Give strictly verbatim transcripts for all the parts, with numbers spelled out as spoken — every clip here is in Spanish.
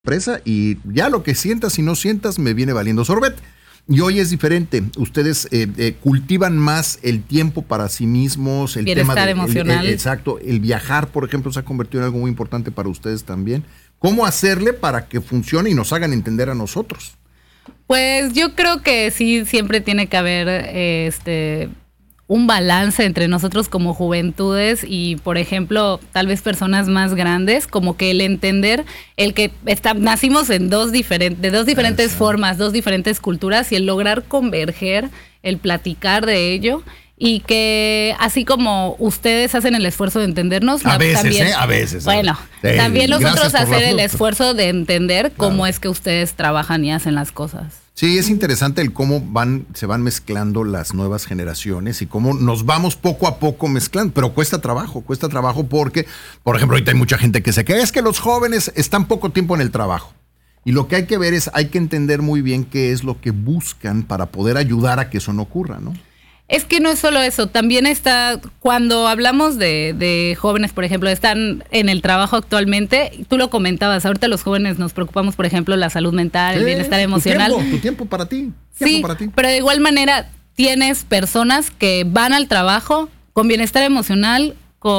Presa y ya lo que sientas y no sientas me viene valiendo sorbet. Y hoy es diferente. Ustedes eh, eh, cultivan más el tiempo para sí mismos, el bienestar tema de, emocional. El, el, exacto, el viajar, por ejemplo, se ha convertido en algo muy importante para ustedes también. ¿Cómo hacerle para que funcione y nos hagan entender a nosotros? Pues yo creo que sí, siempre tiene que haber eh, este un balance entre nosotros como juventudes y, por ejemplo, tal vez personas más grandes, como que el entender el que está, nacimos en dos diferentes, de dos diferentes Exacto. formas, dos diferentes culturas, y el lograr converger, el platicar de ello. Y que así como ustedes hacen el esfuerzo de entendernos, a veces, también, ¿eh? A veces. Bueno, eh, también nosotros hacer el fruta. esfuerzo de entender claro. cómo es que ustedes trabajan y hacen las cosas. Sí, es interesante el cómo van, se van mezclando las nuevas generaciones y cómo nos vamos poco a poco mezclando, pero cuesta trabajo, cuesta trabajo porque, por ejemplo, ahorita hay mucha gente que se cree, es que los jóvenes están poco tiempo en el trabajo. Y lo que hay que ver es, hay que entender muy bien qué es lo que buscan para poder ayudar a que eso no ocurra, ¿no? Es que no es solo eso, también está, cuando hablamos de, de jóvenes, por ejemplo, están en el trabajo actualmente, tú lo comentabas, ahorita los jóvenes nos preocupamos, por ejemplo, la salud mental, sí, el bienestar emocional. Tu tiempo, tu tiempo para ti. Tiempo sí, para ti. Pero de igual manera tienes personas que van al trabajo con bienestar emocional,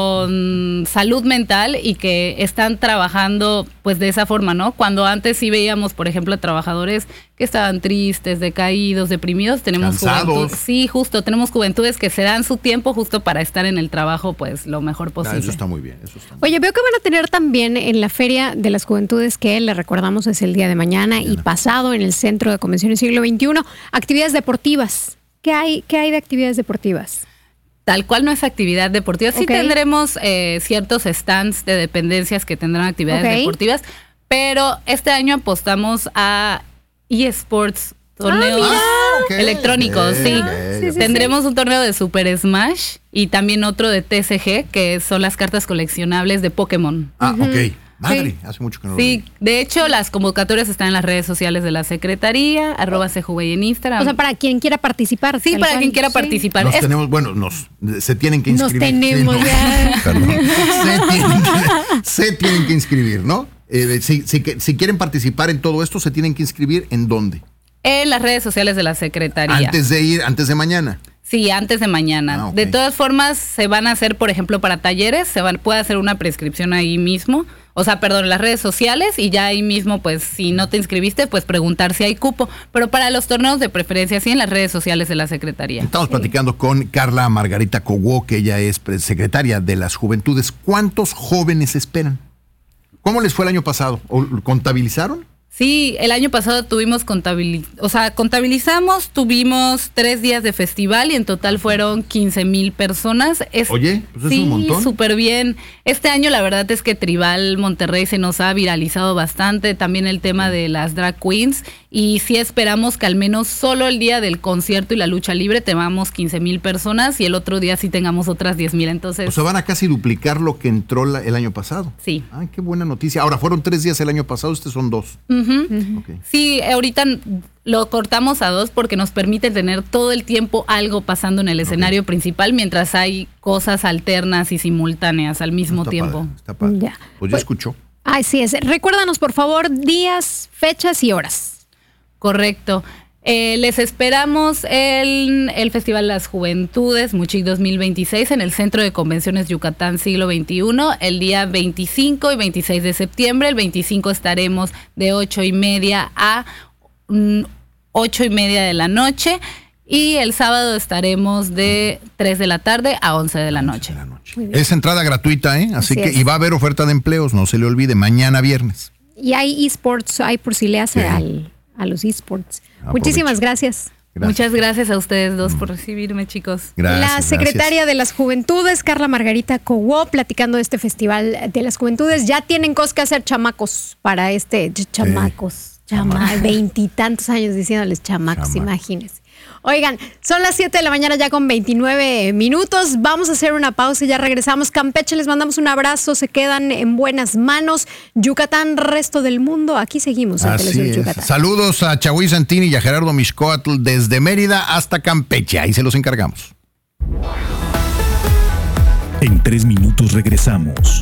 con salud mental y que están trabajando pues de esa forma, ¿no? Cuando antes sí veíamos, por ejemplo, a trabajadores que estaban tristes, decaídos, deprimidos, tenemos juventud, sí, justo, tenemos juventudes que se dan su tiempo justo para estar en el trabajo pues lo mejor posible. Ah, eso está muy bien, eso está muy Oye, veo que van a tener también en la Feria de las Juventudes, que le recordamos es el día de mañana, mañana. y pasado en el Centro de Convenciones Siglo veintiuno, actividades deportivas. ¿Qué hay, qué hay de actividades deportivas? Tal cual no es actividad deportiva. Sí okay. tendremos eh, ciertos stands de dependencias que tendrán actividades okay. deportivas, pero este año apostamos a eSports, torneos ah, okay. electrónicos. Okay. Sí. Okay. Sí, sí, tendremos sí. un torneo de Super Smash y también otro de T C G, que son las cartas coleccionables de Pokémon. Ah, uh-huh. ok. Madre, sí. hace mucho que no lo Sí, vi. de hecho, las convocatorias están en las redes sociales de la Secretaría, arroba C J V en Instagram. O sea, para quien quiera participar. Sí, para cual. quien quiera sí. participar. Nos es, tenemos, bueno, nos se tienen que inscribir. Nos tenemos sí, no, ya. Perdón. se, tienen que, se tienen que inscribir, ¿no? Eh, si, si, si quieren participar en todo esto, ¿se tienen que inscribir en dónde? En las redes sociales de la Secretaría. Antes de ir, antes de mañana. Sí, antes de mañana. Ah, okay. De todas formas, se van a hacer, por ejemplo, para talleres, se van, puede hacer una prescripción ahí mismo. O sea, perdón, en las redes sociales y ya ahí mismo, pues, si no te inscribiste, pues preguntar si hay cupo. Pero para los torneos de preferencia, sí, en las redes sociales de la Secretaría. Estamos sí. platicando con Carla Margarita Coguó, que ella es secretaria de las Juventudes. ¿Cuántos jóvenes esperan? ¿Cómo les fue el año pasado? ¿O contabilizaron? Sí, el año pasado tuvimos contabiliz, o sea, contabilizamos, tuvimos tres días de festival y en total fueron quince mil personas. Es, Oye, pues sí, es un montón. Sí, súper bien. Este año la verdad es que Tribal Monterrey se nos ha viralizado bastante, también el tema de las drag queens, y sí esperamos que al menos solo el día del concierto y la lucha libre tengamos quince mil personas y el otro día sí tengamos otras diez mil, entonces... O sea, van a casi duplicar lo que entró la, el año pasado. Sí. Ay, qué buena noticia. Ahora, fueron tres días el año pasado, estos son dos. Uh-huh. Uh-huh. Okay. Sí, ahorita lo cortamos a dos porque nos permite tener todo el tiempo algo pasando en el escenario okay. principal mientras hay cosas alternas y simultáneas al mismo está tiempo. Padre, está padre. Ya. Pues ya escuchó. Así es. Recuérdanos, por favor, días, fechas y horas. Correcto. Eh, les esperamos en el Festival de las Juventudes Muchic dos mil veintiséis en el Centro de Convenciones Yucatán Siglo veintiuno el día veinticinco y veintiséis de septiembre. El veinticinco estaremos de ocho y media a mm, ocho y media de la noche y el sábado estaremos de tres de la tarde a once de la noche. De la noche. Es entrada gratuita, ¿eh? Así, Así que es. Y va a haber oferta de empleos, no se le olvide, mañana viernes. Y hay eSports, hay por si le hace sí. al... a los eSports. Aprovecho. Muchísimas gracias. gracias. Muchas gracias a ustedes dos por recibirme, chicos. Gracias, la secretaria gracias. de las Juventudes, Carla Margarita Coguó, platicando de este Festival de las Juventudes. Ya tienen cosas que hacer, chamacos, para este... Chamacos. Sí. Chama, veintitantos años diciéndoles chamacos, Chama. imagínense. Oigan, son las siete de la mañana ya con veintinueve minutos. Vamos a hacer una pausa y ya regresamos. Campeche, les mandamos un abrazo. Se quedan en buenas manos. Yucatán, resto del mundo. Aquí seguimos en Televisión Yucatán. Saludos a Chahuí Santini y a Gerardo Mixcoatl desde Mérida hasta Campeche. Ahí se los encargamos. En tres minutos regresamos a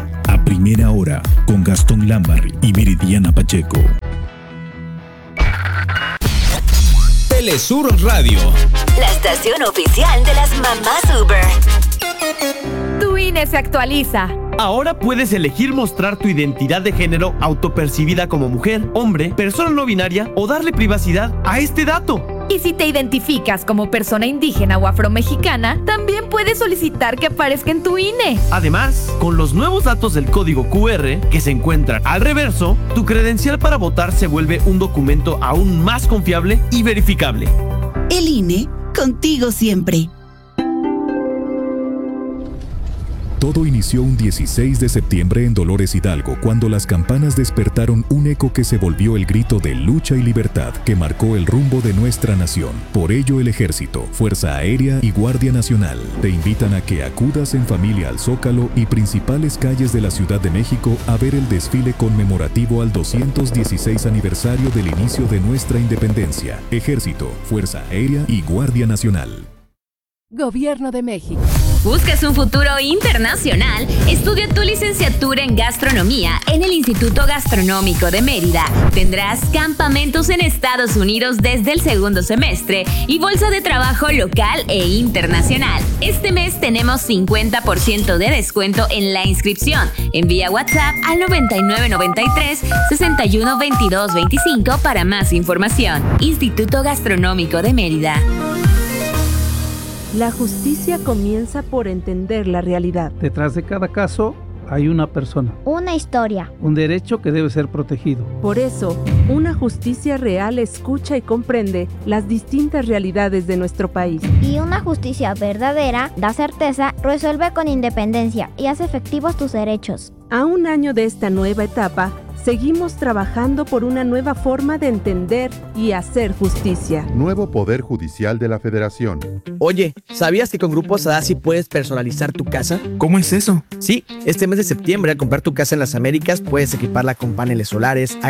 Primera Hora con Gastón Lambarri y Viridiana Pacheco. Telesur Radio, la estación oficial de las mamás Uber. Tu I N E se actualiza. Ahora puedes elegir mostrar tu identidad de género autopercibida como mujer, hombre, persona no binaria o darle privacidad a este dato. Y si te identificas como persona indígena o afromexicana, también puedes solicitar que aparezca en tu I N E. Además, con los nuevos datos del código Q R que se encuentran al reverso, tu credencial para votar se vuelve un documento aún más confiable y verificable. El I N E, contigo siempre. Todo inició un dieciséis de septiembre en Dolores Hidalgo, cuando las campanas despertaron un eco que se volvió el grito de lucha y libertad que marcó el rumbo de nuestra nación. Por ello, el Ejército, Fuerza Aérea y Guardia Nacional te invitan a que acudas en familia al Zócalo y principales calles de la Ciudad de México a ver el desfile conmemorativo al doscientos dieciséis aniversario del inicio de nuestra independencia. Ejército, Fuerza Aérea y Guardia Nacional. Gobierno de México. ¿Buscas un futuro internacional? Estudia tu licenciatura en gastronomía en el Instituto Gastronómico de Mérida. Tendrás campamentos en Estados Unidos desde el segundo semestre y bolsa de trabajo local e internacional. Este mes tenemos cincuenta por ciento de descuento en la inscripción. Envía WhatsApp al noventa y nueve noventa y tres, sesenta y uno veintidós veinticinco para más información. Instituto Gastronómico de Mérida. La justicia comienza por entender la realidad. Detrás de cada caso hay una persona. Una historia. Un derecho que debe ser protegido. Por eso, una justicia real escucha y comprende las distintas realidades de nuestro país. Y una justicia verdadera da certeza, resuelve con independencia y hace efectivos tus derechos. A un año de esta nueva etapa, seguimos trabajando por una nueva forma de entender y hacer justicia. Nuevo Poder Judicial de la Federación. Oye, ¿sabías que con Grupo Sadassi puedes personalizar tu casa? ¿Cómo es eso? Sí, este mes de septiembre al comprar tu casa en las Américas puedes equiparla con paneles solares,